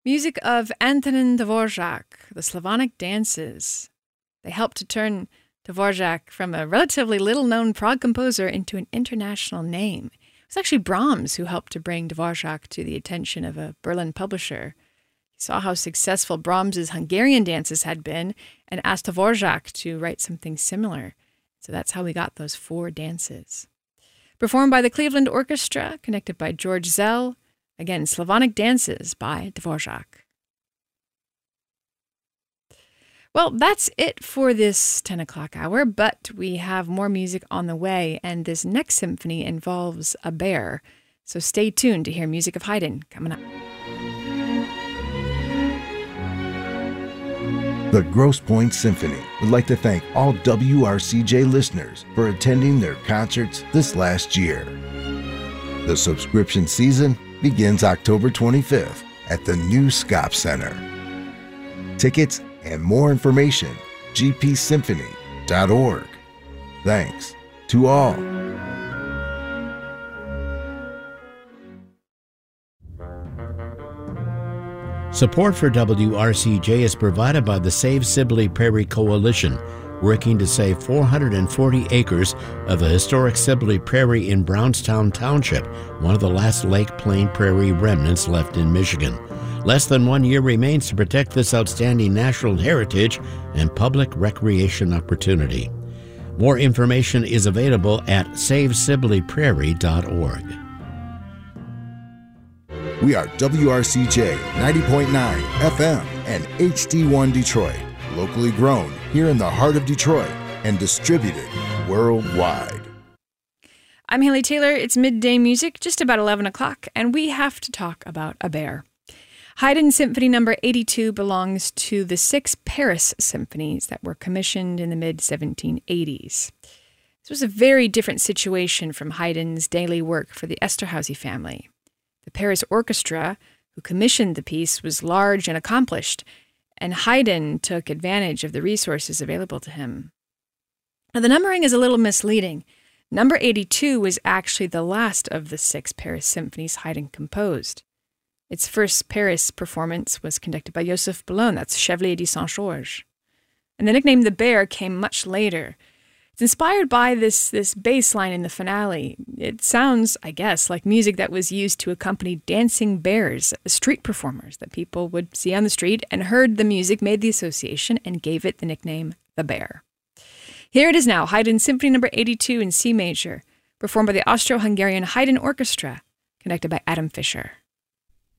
Music of Antonin Dvorak, the Slavonic Dances. They helped to turn Dvorak from a relatively little-known Prague composer into an international name. It was actually Brahms who helped to bring Dvorak to the attention of a Berlin publisher. He saw how successful Brahms's Hungarian dances had been and asked Dvorak to write something similar. So that's how we got those 4 dances. Performed by the Cleveland Orchestra, conducted by George Zell. Again, Slavonic Dances by Dvorak. Well, that's it for this 10 o'clock hour, but we have more music on the way, and this next symphony involves a bear. So stay tuned to hear music of Haydn coming up. The Grosse Pointe Symphony would like to thank all WRCJ listeners for attending their concerts this last year. The subscription season begins October 25th at the new Scop Center. Tickets and more information, gpsymphony.org. Thanks to all. Support for WRCJ is provided by the Save Sibley Prairie Coalition, working to save 440 acres of the historic Sibley Prairie in Brownstown Township, one of the last Lake Plain Prairie remnants left in Michigan. Less than 1 year remains to protect this outstanding natural heritage and public recreation opportunity. More information is available at savesibleyprairie.org. We are WRCJ 90.9 FM and HD1 Detroit, locally grown here in the heart of Detroit and distributed worldwide. I'm Haley Taylor. It's Midday Music, just about 11 o'clock, and we have to talk about a bear. Haydn Symphony No. 82 belongs to the 6 Paris symphonies that were commissioned in the mid-1780s. This was a very different situation from Haydn's daily work for the Esterházy family. The Paris Orchestra, who commissioned the piece, was large and accomplished, and Haydn took advantage of the resources available to him. Now, the numbering is a little misleading. Number 82 was actually the last of the 6 Paris symphonies Haydn composed. Its first Paris performance was conducted by Joseph Boulogne, that's Chevalier de Saint-Georges. And the nickname The Bear came much later. It's inspired by this bass line in the finale. It sounds, I guess, like music that was used to accompany dancing bears, street performers that people would see on the street, and heard the music, made the association, and gave it the nickname The Bear. Here it is now, Haydn Symphony No. 82 in C major, performed by the Austro-Hungarian Haydn Orchestra, conducted by Adam Fischer.